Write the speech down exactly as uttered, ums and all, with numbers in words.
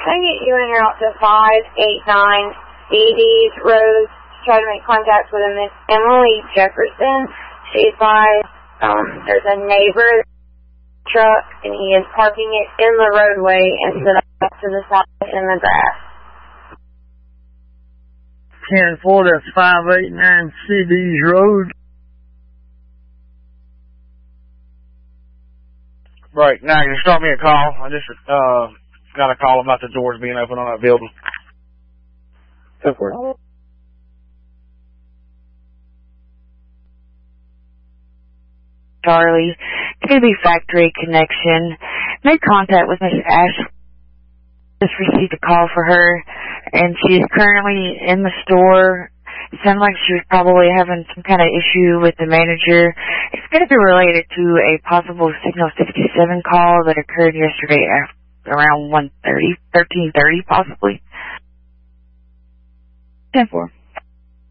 Can I get you in here out to five eight nine Edie's Road to try to make contact with a Miss Emily Jefferson? She's by, um, there's a neighbor truck, and he is parking it in the roadway instead of up to the side in the grass. ten four, that's five eight nine C D's Road. Right, now you start me a call. I just, uh, got a call about the doors being open on that building. ten four. Charlie, K B Factory Connection. Made contact with Miss Ash. Just received a call for her, and she is currently in the store. It sounded like she was probably having some kind of issue with the manager. It's going to be related to a possible Signal sixty-seven call that occurred yesterday after, around one thirty, thirteen thirty possibly. ten four.